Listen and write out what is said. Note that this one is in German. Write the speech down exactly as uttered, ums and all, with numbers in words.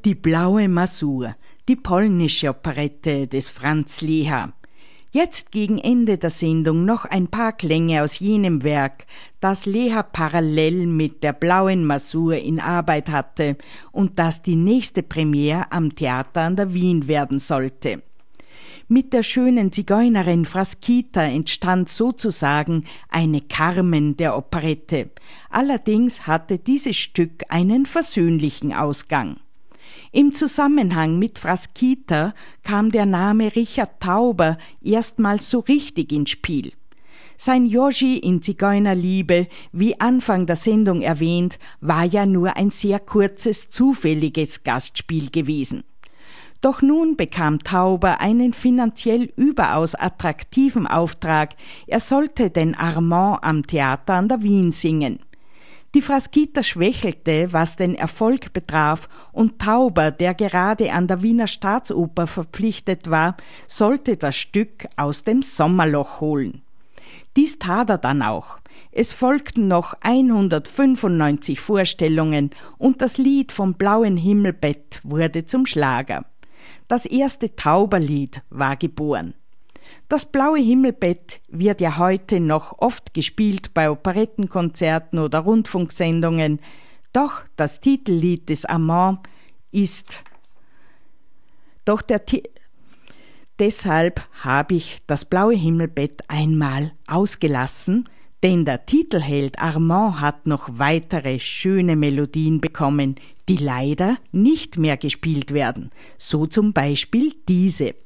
Die blaue Masur, die polnische Operette des Franz Lehár. Jetzt gegen Ende der Sendung noch ein paar Klänge aus jenem Werk, das Lehár parallel mit der blauen Masur in Arbeit hatte und das die nächste Premiere am Theater an der Wien werden sollte. Mit der schönen Zigeunerin Frasquita entstand sozusagen eine Carmen der Operette. Allerdings hatte dieses Stück einen versöhnlichen Ausgang. Im Zusammenhang mit Frasquita kam der Name Richard Tauber erstmals so richtig ins Spiel. Sein Joshi in Zigeunerliebe, wie Anfang der Sendung erwähnt, war ja nur ein sehr kurzes, zufälliges Gastspiel gewesen. Doch nun bekam Tauber einen finanziell überaus attraktiven Auftrag, er sollte den Armand am Theater an der Wien singen. Die Frasquita schwächelte, was den Erfolg betraf, und Tauber, der gerade an der Wiener Staatsoper verpflichtet war, sollte das Stück aus dem Sommerloch holen. Dies tat er dann auch. Es folgten noch hundertfünfundneunzig Vorstellungen und das Lied vom blauen Himmelbett wurde zum Schlager. Das erste Tauberlied war geboren. Das blaue Himmelbett wird ja heute noch oft gespielt bei Operettenkonzerten oder Rundfunksendungen, doch das Titellied des Armand ist doch der Ti- Deshalb habe ich das blaue Himmelbett einmal ausgelassen, denn der Titelheld Armand hat noch weitere schöne Melodien bekommen, die leider nicht mehr gespielt werden, so zum Beispiel diese.